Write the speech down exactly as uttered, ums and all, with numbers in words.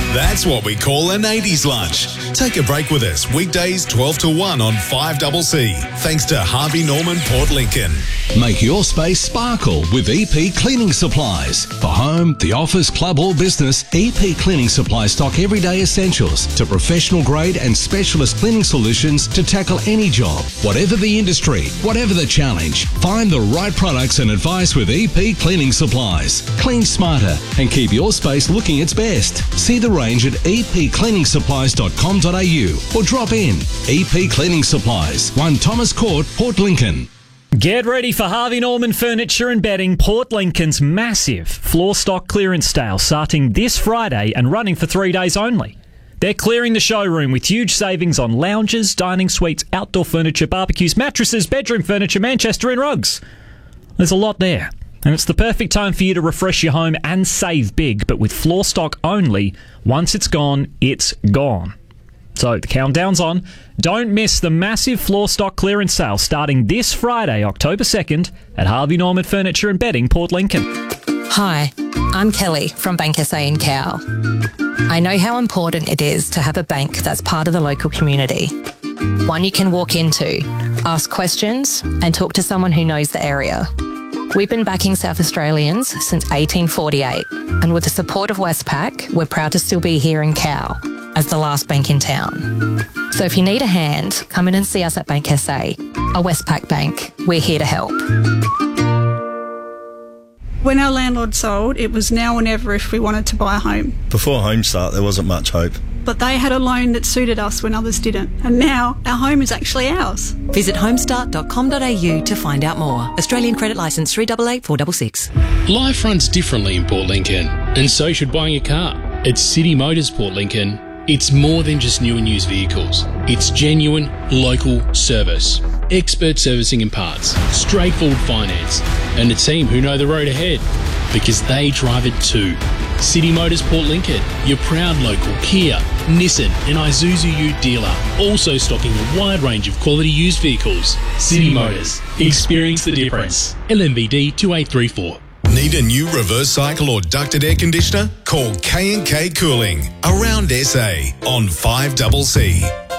That's what we call an eighties lunch. Take a break with us weekdays twelve to one on five C C. Thanks to Harvey Norman Port Lincoln. Make your space sparkle with E P Cleaning Supplies. For home, the office, club or business, E P Cleaning Supplies stock everyday essentials to professional grade and specialist cleaning solutions to tackle any job. Whatever the industry, whatever the challenge, find the right products and advice with E P Cleaning Supplies. Clean smarter and keep your space looking its best. See the range at e p cleaning supplies dot com dot a u or drop in. E P Cleaning Supplies, one Thomas Court, Port Lincoln. Get ready for Harvey Norman Furniture and Bedding, Port Lincoln's massive floor stock clearance sale starting this Friday and running for three days only. They're clearing the showroom with huge savings on lounges, dining suites, outdoor furniture, barbecues, mattresses, bedroom furniture, Manchester and rugs. There's a lot there. And it's the perfect time for you to refresh your home and save big, but with floor stock only. Once it's gone, it's gone. So the countdown's on. Don't miss the massive floor stock clearance sale starting this Friday, October second, at Harvey Norman Furniture and Bedding, Port Lincoln. Hi, I'm Kelly from Bank S A in Cowell. I know how important it is to have a bank that's part of the local community. One you can walk into, ask questions, and talk to someone who knows the area. We've been backing South Australians since eighteen forty-eight, and with the support of Westpac, we're proud to still be here in Cowell as the last bank in town. So if you need a hand, come in and see us at Bank S A, a Westpac bank. We're here to help. When our landlord sold, it was now or never if we wanted to buy a home. Before Homestart, there wasn't much hope. But they had a loan that suited us when others didn't. And now our home is actually ours. Visit homestart dot com dot a u to find out more. Australian credit licence three eight eight four six six. Life runs differently in Port Lincoln, and so should buying a car. At City Motors Port Lincoln, it's more than just new and used vehicles. It's genuine, local service. Expert servicing and parts, straightforward finance, and a team who know the road ahead because they drive it too. City Motors Port Lincoln, your proud local Kia, Nissan and Isuzu Ute dealer, also stocking a wide range of quality used vehicles. City Motors, experience the difference. L M V D two eight three four. Need a new reverse cycle or ducted air conditioner? Call K and K Cooling around S A on five C C.